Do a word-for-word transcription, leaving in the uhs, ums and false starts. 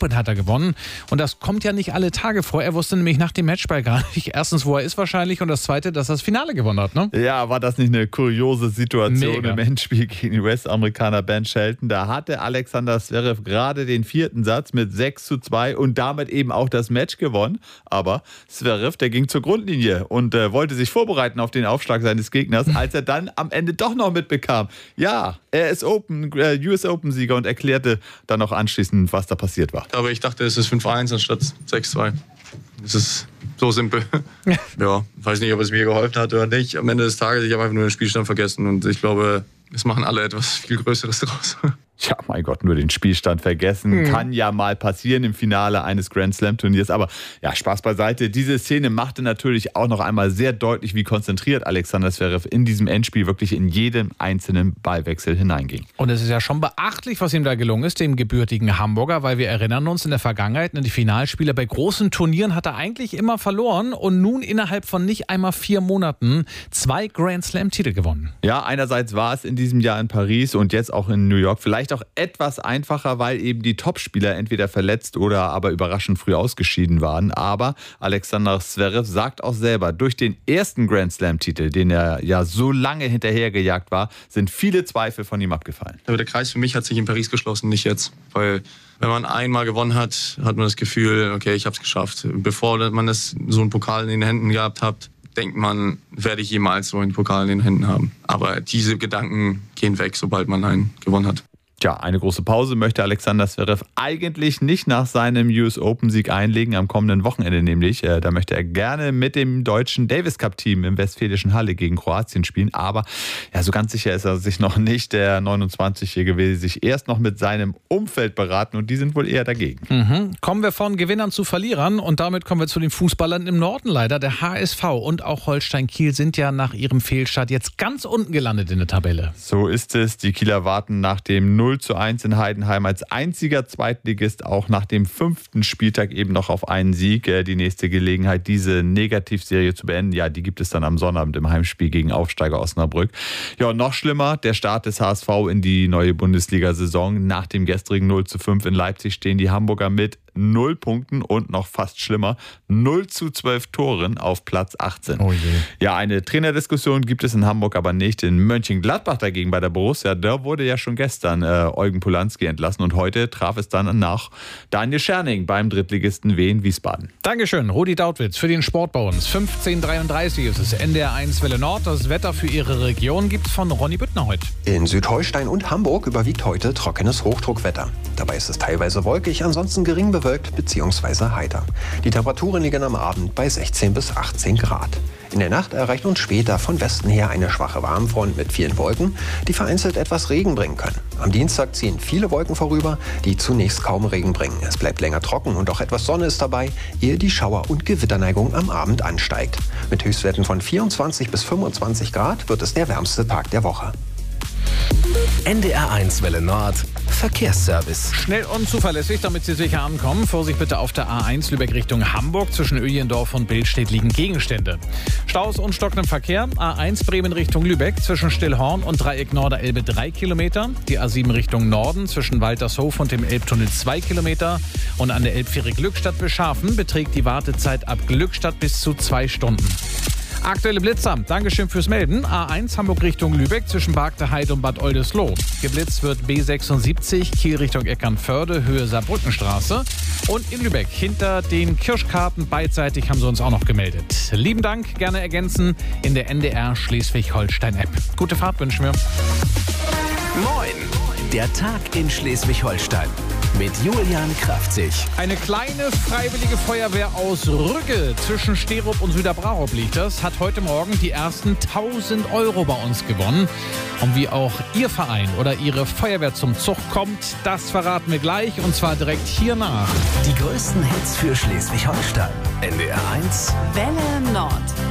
Open hat er gewonnen. Und das kommt ja nicht alle Tage vor. Er wusste nämlich nach dem Matchball gar nicht, erstens, wo er ist wahrscheinlich, und das zweite, dass er das Finale gewonnen hat. Ne? Ja, war das nicht eine kuriose Situation Mega. im Endspiel gegen den U S-Amerikaner Ben Shelton? Da hatte Alexander Zverev gerade den vierten Satz mit sechs zu zwei und damit eben auch das Match gewonnen. Aber Zverev, der ging zur Grundlinie und äh, wollte sich vorbereiten auf den Aufschlag seines Gegners, als er dann am Ende doch noch mitbekam. Ja, er ist Open, äh, U S Open-Sieger und erklärte dann noch anschließend, was da passiert war. Aber ich dachte, es ist fünf eins anstatt sechs zwei. Es ist so simpel. Ja, weiß nicht, ob es mir geholfen hat oder nicht. Am Ende des Tages, ich habe einfach nur den Spielstand vergessen und ich glaube, es machen alle etwas viel Größeres draus. Ja, mein Gott, nur den Spielstand vergessen. Mhm. Kann ja mal passieren im Finale eines Grand Slam Turniers. Aber ja, Spaß beiseite. Diese Szene machte natürlich auch noch einmal sehr deutlich, wie konzentriert Alexander Zverev in diesem Endspiel wirklich in jedem einzelnen Ballwechsel hineinging. Und es ist ja schon beachtlich, was ihm da gelungen ist, dem gebürtigen Hamburger, weil wir erinnern uns in der Vergangenheit, die Finalspiele bei großen Turnieren hat er eigentlich immer verloren und nun innerhalb von nicht einmal vier Monaten zwei Grand Slam Titel gewonnen. Ja, einerseits war es in diesem Jahr in Paris und jetzt auch in New York vielleicht auch etwas einfacher, weil eben die Topspieler entweder verletzt oder aber überraschend früh ausgeschieden waren. Aber Alexander Zverev sagt auch selber, durch den ersten Grand Slam-Titel, den er ja so lange hinterhergejagt war, sind viele Zweifel von ihm abgefallen. Aber der Kreis für mich hat sich in Paris geschlossen, nicht jetzt. Weil wenn man einmal gewonnen hat, hat man das Gefühl, okay, ich habe es geschafft. Bevor man das, so einen Pokal in den Händen gehabt hat, denkt man, werde ich jemals so einen Pokal in den Händen haben. Aber diese Gedanken gehen weg, sobald man einen gewonnen hat. Tja, eine große Pause möchte Alexander Zverev eigentlich nicht nach seinem U S Open-Sieg einlegen, am kommenden Wochenende nämlich. Da möchte er gerne mit dem deutschen Davis Cup-Team im Westfälischen Halle gegen Kroatien spielen. Aber ja, so ganz sicher ist er sich noch nicht. Der neunundzwanzigjährige will sich erst noch mit seinem Umfeld beraten und die sind wohl eher dagegen. Mhm. Kommen wir von Gewinnern zu Verlierern und damit kommen wir zu den Fußballern im Norden leider. Der H S V und auch Holstein Kiel sind ja nach ihrem Fehlstart jetzt ganz unten gelandet in der Tabelle. So ist es. Die Kieler warten nach dem null zu eins in Heidenheim als einziger Zweitligist auch nach dem fünften Spieltag eben noch auf einen Sieg. Die nächste Gelegenheit, diese Negativserie zu beenden, ja, die gibt es dann am Sonnabend im Heimspiel gegen Aufsteiger Osnabrück. Ja, und noch schlimmer, der Start des H S V in die neue Bundesliga-Saison. Nach dem gestrigen null zu fünf in Leipzig stehen die Hamburger mit null Punkten und noch fast schlimmer, null zu zwölf Toren auf Platz achtzehn. Oh je. Ja, eine Trainerdiskussion gibt es in Hamburg aber nicht. In Mönchengladbach dagegen bei der Borussia, da wurde ja schon gestern äh, Eugen Polanski entlassen und heute traf es dann nach Daniel Scherning beim Drittligisten Wien Wiesbaden. Dankeschön, Rudi Dautwitz für den Sport bei uns. fünfzehn Uhr dreiunddreißig ist es, N D R eins Welle Nord. Das Wetter für Ihre Region gibt's von Ronny Büttner heute. In Südholstein und Hamburg überwiegt heute trockenes Hochdruckwetter. Dabei ist es teilweise wolkig, ansonsten gering bewölkt bzw. heiter. Die Temperaturen liegen am Abend bei sechzehn bis achtzehn Grad. In der Nacht erreicht uns später von Westen her eine schwache Warmfront mit vielen Wolken, die vereinzelt etwas Regen bringen können. Am Dienstag ziehen viele Wolken vorüber, die zunächst kaum Regen bringen. Es bleibt länger trocken und auch etwas Sonne ist dabei, ehe die Schauer- und Gewitterneigung am Abend ansteigt. Mit Höchstwerten von vierundzwanzig bis fünfundzwanzig Grad wird es der wärmste Tag der Woche. N D R eins Welle Nord Verkehrsservice. Schnell und zuverlässig, damit Sie sicher ankommen. Vorsicht bitte auf der A eins Lübeck Richtung Hamburg. Zwischen Öjendorf und Billstedt liegen Gegenstände. Staus und stockendem Verkehr. A eins Bremen Richtung Lübeck zwischen Stillhorn und Dreieck Norderelbe drei Kilometer. Die A sieben Richtung Norden zwischen Waltershof und dem Elbtunnel zwei Kilometer. Und an der Elbfähre Glückstadt bis Schafen beträgt die Wartezeit ab Glückstadt bis zu zwei Stunden. Aktuelle Blitzer. Dankeschön fürs Melden. A eins Hamburg Richtung Lübeck zwischen Bargteheide und Bad Oldesloe. Geblitzt wird B sechsundsiebzig Kiel Richtung Eckernförde, Höhe Saarbrückenstraße. Und in Lübeck hinter den Kirschkarten beidseitig haben sie uns auch noch gemeldet. Lieben Dank, gerne ergänzen in der N D R Schleswig-Holstein-App. Gute Fahrt wünschen wir. Moin! Der Tag in Schleswig-Holstein mit Julian Kraftzig. Eine kleine freiwillige Feuerwehr aus Rügge zwischen Sterup und Süderbrarup liegt das, hat heute Morgen die ersten tausend Euro bei uns gewonnen. Und wie auch Ihr Verein oder Ihre Feuerwehr zum Zug kommt, das verraten wir gleich und zwar direkt hier nach. Die größten Hits für Schleswig-Holstein. N D R eins Welle Nord.